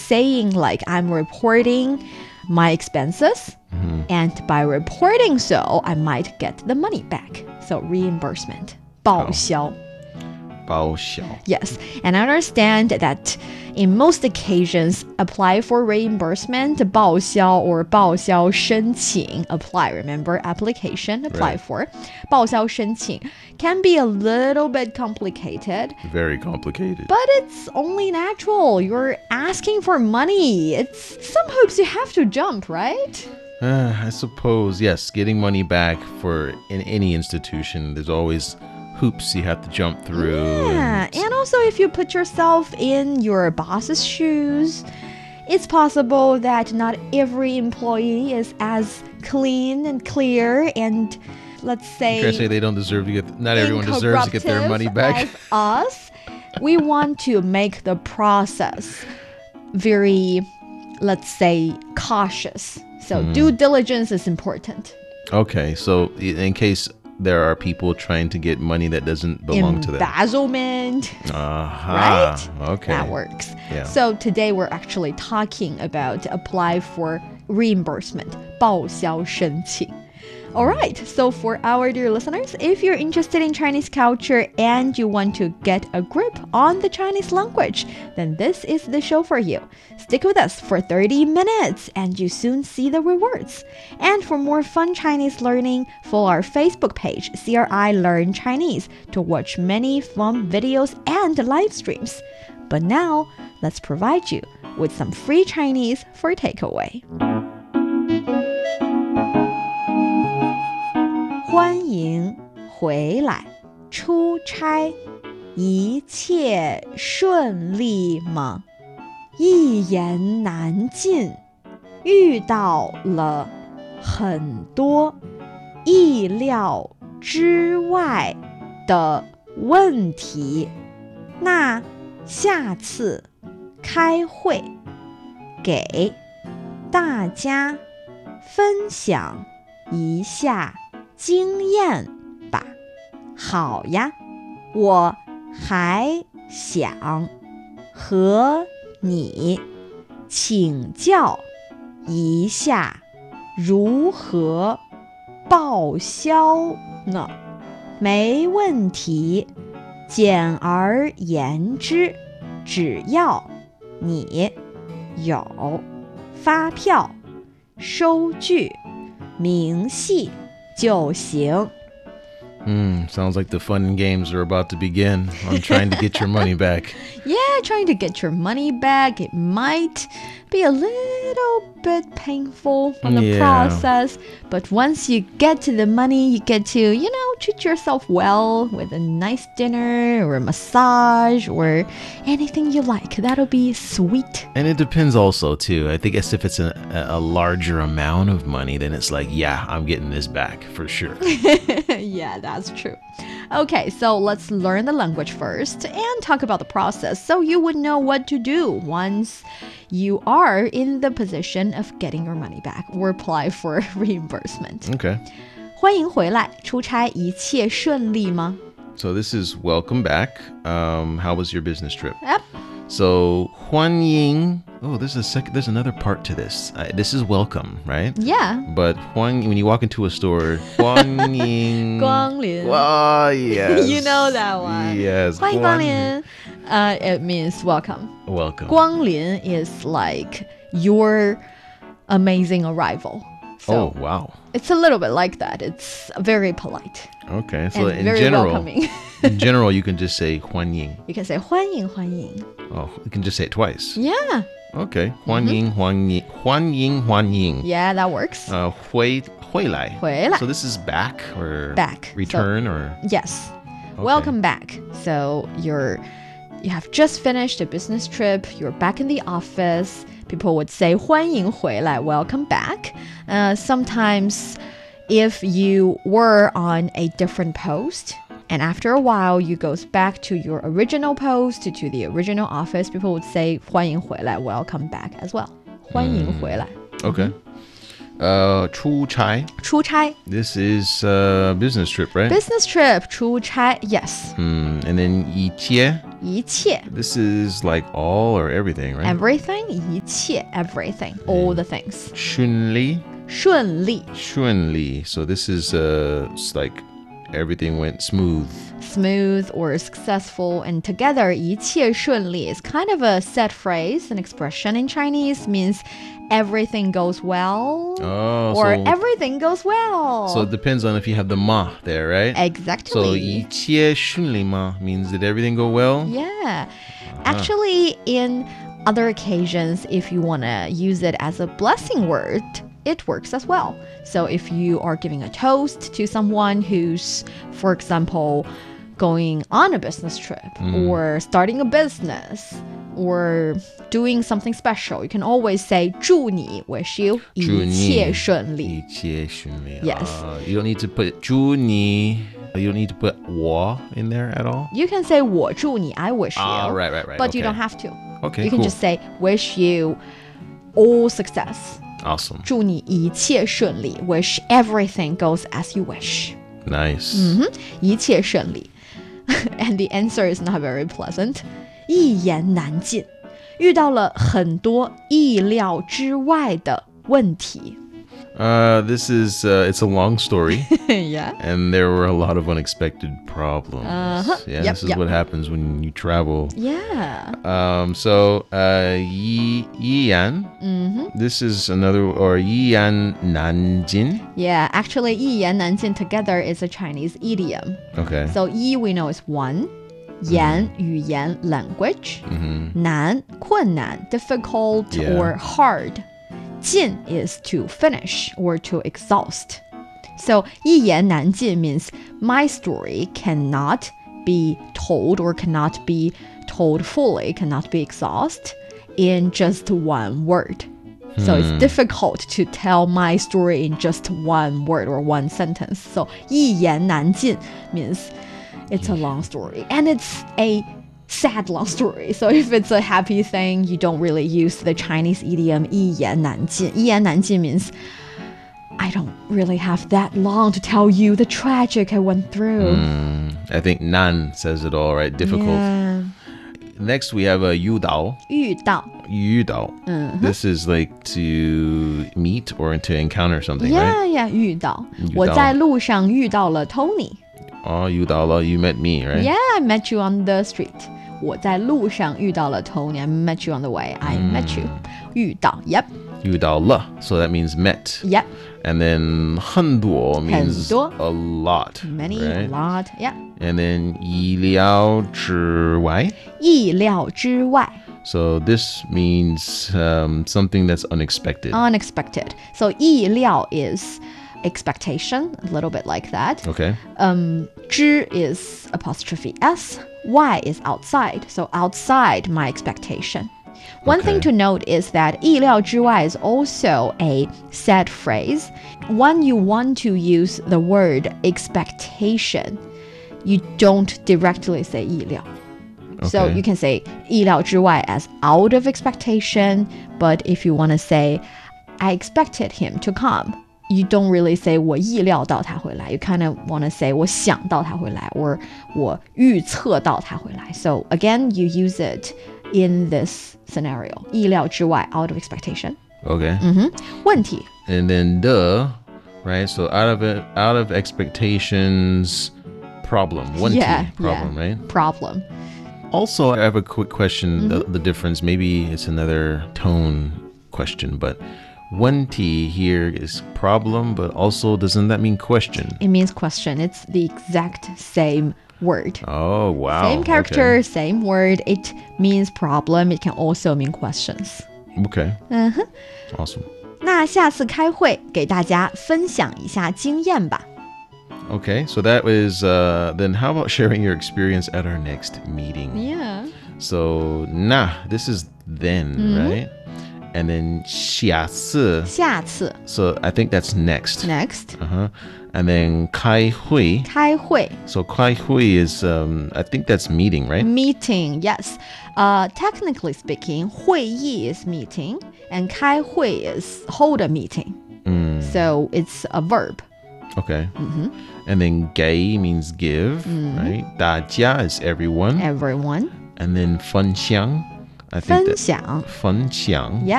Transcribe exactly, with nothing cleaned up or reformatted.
saying like I'm reporting my expenses, mm-hmm. and by reporting so, I might get the money back. So reimbursement, 报销. 报销. Yes, and I understand that in most occasions, apply for reimbursement, 报销 or 报销申请 apply. Remember, application, apply right. for. 报销申请 can be a little bit complicated. Very complicated. But it's only natural. You're asking for money. It's some hoops you have to jump, right? Uh, I suppose, yes, getting money back for in any institution, there's always hoops you have to jump through. Yeah, and, and also if you put yourself in your boss's shoes, it's possible that not every employee is as clean and clear and, let's say, you say they don't deserve to get, not everyone deserves to get their money back. As us, we want to make the process very, let's say, cautious. So mm. due diligence is important. Okay, so in case there are people trying to get money that doesn't belong to them. Embezzlement. Uh-huh. Right? Okay. That works. Yeah. So today we're actually talking about apply for reimbursement. 报销申请. All right, so for our dear listeners, if you're interested in Chinese culture and you want to get a grip on the Chinese language, then this is the show for you. Stick with us for thirty minutes and you soon see the rewards. And for more fun Chinese learning, follow our Facebook page, C R I Learn Chinese, to watch many fun videos and live streams. But now, let's provide you with some free Chinese for takeaway. 欢迎回来，出差一切顺利吗？一言难尽，遇到了很多意料之外的问题。那下次开会给大家分享一下经验吧。好呀，我还想和你请教一下如何报销呢？没问题，简而言之，只要你有发票、收据、明细就行。 Hmm, sounds like the fun and games are about to begin on trying to get your money back. Yeah, trying to get your money back. It might be a little bit painful on the yeah. process, but once you get to the money, you get to, you know, treat yourself well with a nice dinner or a massage or anything you like. That'll be sweet. And it depends also, too. I think as if it's a, a larger amount of money, then it's like, yeah, I'm getting this back for sure. Yeah, that's true. Okay, so let's learn the language first and talk about the process so you would know what to do once you are in the position of getting your money back or apply for reimbursement. Okay. 欢迎回来，出差一切顺利吗？ So this is welcome back. Um, how was your business trip? Yep. So 欢迎. Oh, there's a second. There's another part to this. Uh, this is welcome, right? Yeah. But 欢迎, when you walk into a store, 欢迎光临. Oh, yes. You know that one. Yes. 欢迎光临. Uh, it means welcome. Welcome. 光临 is like your amazing arrival. So oh, wow. It's a little bit like that. It's very polite. Okay. So and in very general, welcoming. in general, you can just say 欢迎. You can say 欢迎欢迎. Oh, you can just say it twice. Yeah. Okay. 欢迎欢迎欢迎欢迎. Yeah, that works. Uh, 回回来. 回来. So this is back or back. return so, or yes. Okay. Welcome back. So you're you have just finished a business trip. You're back in the office. People would say 欢迎回来, welcome back. Uh, sometimes if you were on a different post and after a while you goes back to your original post, to, to the original office, people would say 欢迎回来, welcome back as well. 欢迎回来. Okay. Uh, 出差. 出差 This is a business trip, right? business trip 出差 yes Hmm. And then 一切. 一切 This is like all or everything, right? everything 一切 everything all the things 顺利. 顺利顺利. So this is uh it's like everything went smooth. smooth or successful, and together 一切顺利 is kind of a set phrase, an expression in Chinese, means everything goes well Oh, or so, everything goes well. so it depends on if you have the ma there, right? So Exactly. 一切顺利吗 means did everything go well? Yeah. Actually, in other occasions, if you want to use it as a blessing word, it works as well. So if you are giving a toast to someone who's, for example, going on a business trip or starting a business or doing something special, you can always say 祝你 wish you 祝你一切顺利一切顺利. Yes. Uh, you don't need to put 祝你. You don't need to put 我 in there at all? You can say 我祝你 I wish you. Ah, right, right, right. But you Okay. don't have to. Okay, You can cool. just say wish you all success. Awesome. 祝你一切顺利 wish everything goes as you wish. Nice. 一切顺利 And the answer is not very pleasant. 一言难尽遇到了很多意料之外的问题 Uh, this is, uh, it's a long story. Yeah. And there were a lot of unexpected problems. Uh-huh. Yeah, Yep, this is yep. what happens when you travel. Yeah. Um, so, uh, Yi Yiyan. Mm-hmm. This is another, or Yiyan Nanjin. Yeah, actually 一言难尽 together is a Chinese idiom. Okay. So 一 we know is one. 言语言 language. 难困难 difficult Yeah. or hard. 尽 is to finish or to exhaust. So 一言难尽 means my story cannot be told or cannot be told fully, cannot be exhausted in just one word. So it's difficult to tell my story in just one word or one sentence. So 一言难尽 means it's a long story and it's a sad long story. So if it's a happy thing, you don't really use the Chinese idiom 一言难尽. 一言难尽 means I don't really have that long to tell you the tragic I went through. Mm, I think Nan says it all, right? Difficult. Yeah. Next, we have a Yu Dao. 遇到 Yu Dao. This is like to meet or to encounter something, Yeah, right? yeah, 遇到遇到我在路上遇到了 Tony. Oh, Yu Dao, you met me, right? Yeah, I met you on the street. 我在路上遇到了 Tony. I met you on the way. I met you. 遇到 Yep, Yu Dao le. So that means met. yep. And then 很多 means 很多 a lot. Many, right? a lot. Yeah. And then 意料之外. 意料之外 So this means um, something that's unexpected. Unexpected. So 意料 is expectation, a little bit like that. Okay. Um, 之 is apostrophe s. Y is outside. So outside my expectation. One thing Okay. to note is that 意料之外 is also a set phrase. When you want to use the word expectation, you don't directly say 意料. So Okay. you can say 意料之外 as out of expectation, but if you want to say I expected him to come, you don't really say 我意料到他会来. You kind of want to say 我想到他会来 or 我预测到他会来. So again, you use it in this scenario. 意料之外 out of expectation. Okay. 问题 And then the, right? So out of it, out of expectations, problem. One Yeah, T, problem, yeah. right? problem. Also, I have a quick question. The, the difference, maybe it's another tone question, but one T here is problem, but also doesn't that mean question? It means question. It's the exact same word. Oh, wow. Same character, Okay. same word. It means problem. It can also mean questions. Okay. 嗯哼 Awesome. 那下次开会给大家分享一下经验吧。 Okay, so that was, uh, then how about sharing your experience at our next meeting? Yeah. So, na, this is then, right? And then 下次, 下次 so I think that's next. next Uh-huh. And then 开会, 开会 so 开会 is, um, I think that's meeting, right? meeting. Yes. Uh, technically speaking, 会议 is meeting and 开会 is hold a meeting. Mm. So it's a verb. Okay. And then 给 means give, right? 大家 is everyone. Everyone. And then 分享, I think 分 that 享. 分享 Yeah.